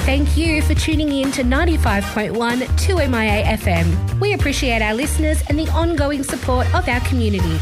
thank you for tuning in to 95.1 2MIA FM. We appreciate our listeners and the ongoing support of our community.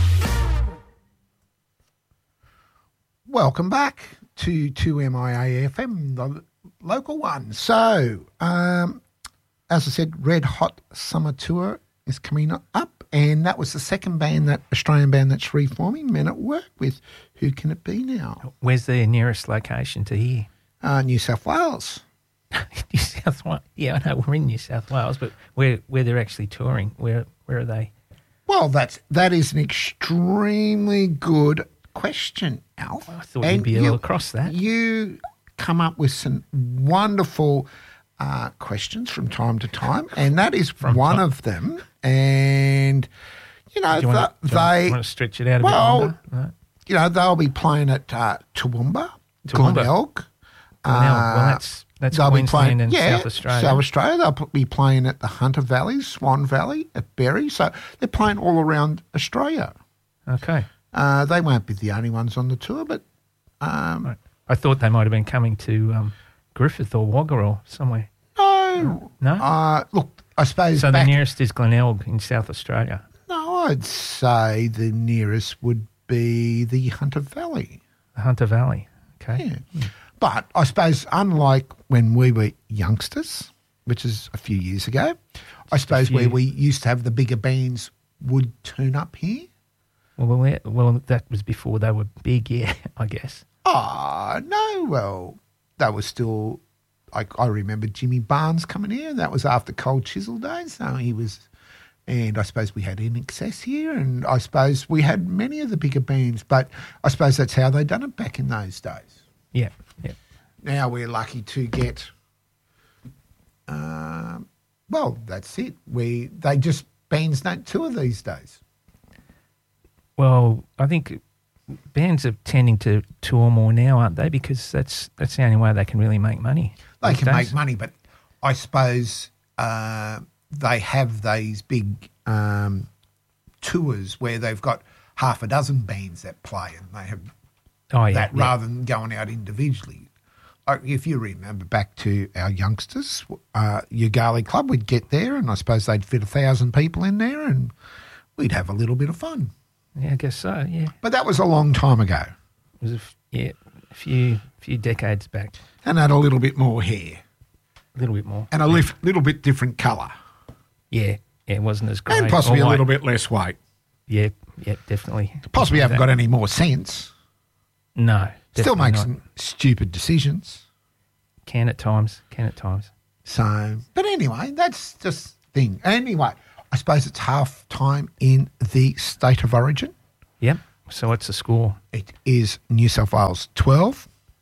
Welcome back to 2MIA FM, the local one. So, as I said, Red Hot Summer Tour is coming up, and that was the second band, that Australian band that's reforming, Men at Work, with who can it be now? Where's the nearest location to here? New South Wales. New South Wales. Yeah, I know we're in New South Wales, but where they're actually touring, where are they? Well, that is an extremely good question, Alf. I thought you'd be able to across that. You come up with some wonderful questions from time to time, and that is one of them. And, you know, do you want to stretch it out a bit longer? Right. You know, they'll be playing at Toowoomba, Glenelg. Well, that's Queensland and South Australia. South Australia. They'll be playing at the Hunter Valley, Swan Valley, at Berry. So they're playing all around Australia. Okay. They won't be the only ones on the tour, but... right. I thought they might have been coming to Griffith or Wagga or somewhere. No. No? Look, I suppose... So the nearest is Glenelg in South Australia? No, I'd say the nearest would be the Hunter Valley. The Hunter Valley, okay. Yeah. But I suppose unlike when we were youngsters, which is a few years ago, I suppose where we used to have the bigger bands would turn up here. Well, that was before they were big, yeah, I guess. Oh, no, well, that was still, I remember Jimmy Barnes coming here, and that was after Cold Chisel days, so he was, and I suppose we had In Excess here, and I suppose we had many of the bigger bands, but I suppose that's how they done it back in those days. Yeah, yeah. Now we're lucky to get, well, that's it. Bands don't tour these days. Well, I think bands are tending to tour more now, aren't they? Because that's the only way they can really make money. They can make money, but I suppose they have these big tours where they've got half a dozen bands that play, and they have rather than going out individually. If you remember back to our youngsters, Ugali Club, we'd get there, and I suppose they'd fit 1,000 people in there, and we'd have a little bit of fun. Yeah, I guess so, yeah. But that was a long time ago. It was, a few decades back. And had a little bit more hair. A little bit more. And a little bit different colour. Yeah, it wasn't as great. And possibly a little bit less weight. Yeah, definitely. Possibly haven't got any more sense. No. Still makes some stupid decisions. Can at times. So, but anyway, that's just the thing. Anyway, I suppose it's half time in the state of origin. Yep. So what's the score? It is New South Wales 12,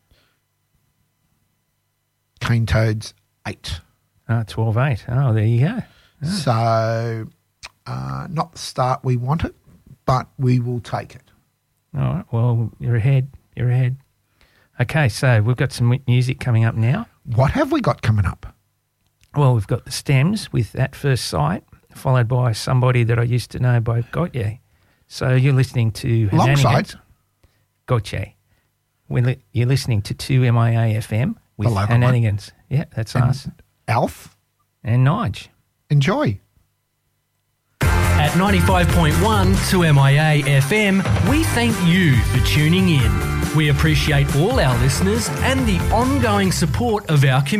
Cane Toads 8. 12-8. Oh, there you go. Oh. So not the start we wanted, but we will take it. All right. Well, you're ahead. Okay, so we've got some music coming up now. What have we got coming up? Well, we've got the Stems with At First Sight, followed by Somebody That I Used to Know by Gotye. So you're listening to Alongside Gotye. You're listening to 2MIA FM with Hananigans. Yeah, that's us. Alf. And Nige. Enjoy. At 95.1 2MIA FM, we thank you for tuning in. We appreciate all our listeners and the ongoing support of our community.